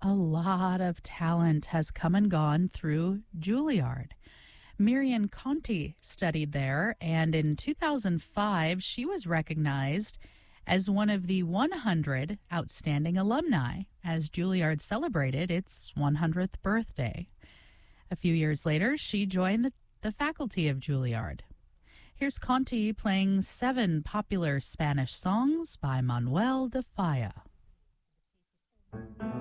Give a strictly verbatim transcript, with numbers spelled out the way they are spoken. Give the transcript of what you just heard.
A lot of talent has come and gone through Juilliard. Miriam Conti studied there, and in two thousand five, she was recognized as one of the one hundred outstanding alumni as Juilliard celebrated its one hundredth birthday. A few years later, she joined the, the faculty of Juilliard. Here's Conti playing seven popular Spanish songs by Manuel de Falla.